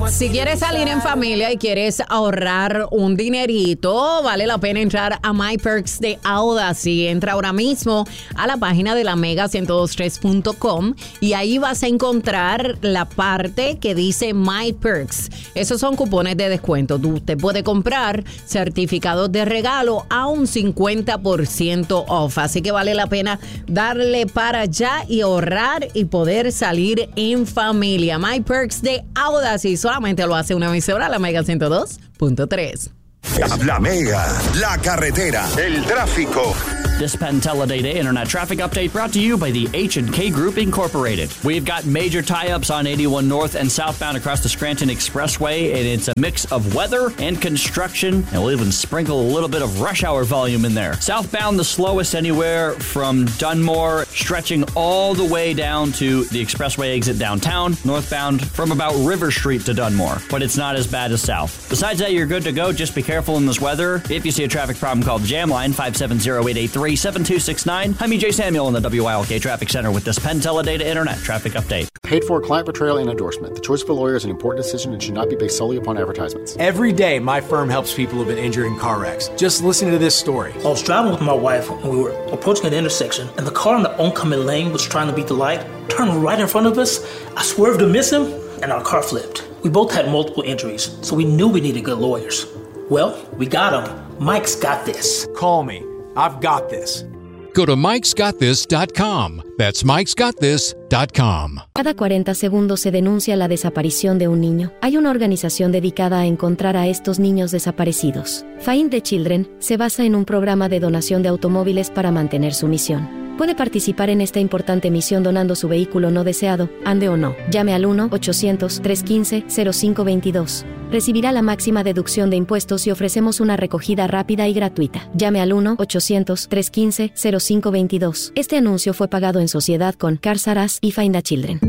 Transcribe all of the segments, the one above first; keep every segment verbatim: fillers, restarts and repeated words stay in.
Si quieres salir en familia y quieres ahorrar un dinerito, vale la pena entrar a My Perks de Audacy. Entra ahora mismo a la página de la Mega ciento dos tres punto com y ahí vas a encontrar la parte que dice My Perks. Esos son cupones de descuento. Tú te puedes comprar certificados de regalo a un cincuenta por ciento off. Así que vale la pena darle para allá y ahorrar y poder salir en familia. My Perks de Audacy solamente lo hace una emisora, la Mega ciento dos punto tres. La Mega, la carretera, el tráfico. This Penn Teledata Internet Traffic Update brought to you by the H and K Group Incorporated. We've got major tie-ups on eighty-one north and southbound across the Scranton Expressway, and it's a mix of weather and construction, and we'll even sprinkle a little bit of rush hour volume in there. Southbound, the slowest anywhere from Dunmore, stretching all the way down to the Expressway exit downtown. Northbound from about River Street to Dunmore, but it's not as bad as south. Besides that, you're good to go. Just be careful in this weather. If you see a traffic problem, call the Jam Line, five seven zero, eight eight three, seven two six nine. I'm E J Samuel in the W I L K Traffic Center with this Penn Teledata Internet Traffic Update. Paid for client portrayal and endorsement. The choice of a lawyer is an important decision and should not be based solely upon advertisements. Every day, my firm helps people who've been injured in car wrecks. Just listen to this story. I was driving with my wife and we were approaching an intersection, and the car in the oncoming lane was trying to beat the light, turned right in front of us. I swerved to miss him, and our car flipped. We both had multiple injuries, so we knew we needed good lawyers. Well, we got him. Mike's got this. Call me. I've got this. Go to mikes got this dot com. That's mikes got this dot com. Cada cuarenta segundos se denuncia la desaparición de un niño. Hay una organización dedicada a encontrar a estos niños desaparecidos. Find the Children se basa en un programa de donación de automóviles para mantener su misión. Puede participar en esta importante misión donando su vehículo no deseado, ande o no. Llame al uno ochocientos, trescientos quince, cero cinco veintidós. Recibirá la máxima deducción de impuestos y ofrecemos una recogida rápida y gratuita. Llame al uno ochocientos, trescientos quince, cero cinco veintidós. Este anuncio fue pagado en sociedad con Cars R Us y Find a Children.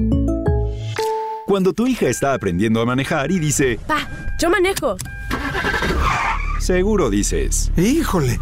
Cuando tu hija está aprendiendo a manejar y dice... ¡Pa! ¡Yo manejo! Seguro dices... ¡Híjole!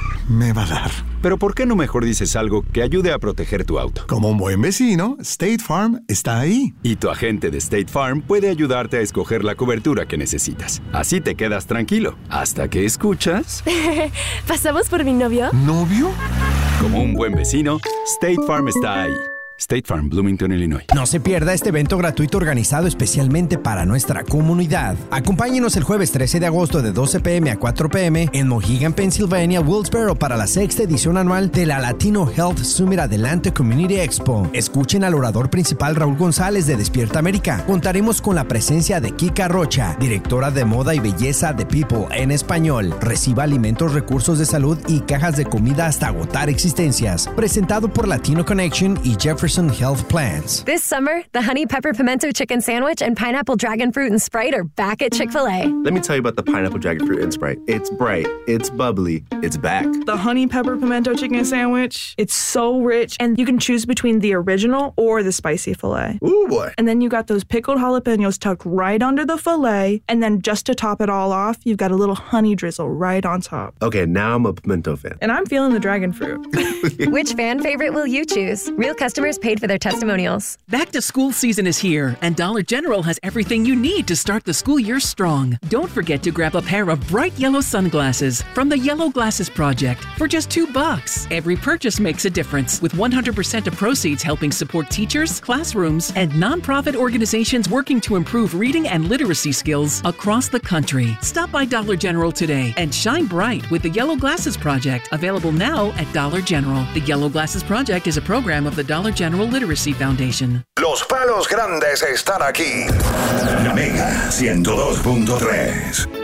Me va a dar. Pero ¿por qué no mejor dices algo que ayude a proteger tu auto? Como un buen vecino, State Farm está ahí. Y tu agente de State Farm puede ayudarte a escoger la cobertura que necesitas. Así te quedas tranquilo, hasta que escuchas... ¿Pasamos por mi novio? ¿Novio? Como un buen vecino, State Farm está ahí. State Farm, Bloomington, Illinois. No se pierda este evento gratuito organizado especialmente para nuestra comunidad. Acompáñenos el jueves trece de agosto de doce p m a cuatro p m en Mohegan, Pennsylvania, Wilkesboro para la sexta edición anual de la Latino Health Summit Adelante Community Expo. Escuchen al orador principal Raúl González de Despierta América. Contaremos con la presencia de Kika Rocha, directora de moda y belleza de People en español. Reciba alimentos, recursos de salud y cajas de comida hasta agotar existencias. Presentado por Latino Connection y Jefferson Health Plans. This summer, the Honey Pepper Pimento Chicken Sandwich and Pineapple Dragon Fruit and Sprite are back at Chick-fil-A. Let me tell you about the Pineapple Dragon Fruit and Sprite. It's bright, it's bubbly, it's back. The Honey Pepper Pimento Chicken Sandwich, it's so rich, and you can choose between the original or the spicy filet. Ooh, boy. And then you got those pickled jalapenos tucked right under the filet, and then just to top it all off, you've got a little honey drizzle right on top. Okay, now I'm a pimento fan. And I'm feeling the dragon fruit. Which fan favorite will you choose? Real customers paid for their testimonials. Back to school season is here, and Dollar General has everything you need to start the school year strong. Don't forget to grab a pair of bright yellow sunglasses from the Yellow Glasses Project for just two bucks. Every purchase makes a difference, with one hundred percent of proceeds helping support teachers, classrooms, and nonprofit organizations working to improve reading and literacy skills across the country. Stop by Dollar General today and shine bright with the Yellow Glasses Project, available now at Dollar General. The Yellow Glasses Project is a program of the Dollar General Literacy Foundation. Los palos grandes están aquí. La Mega ciento dos punto tres.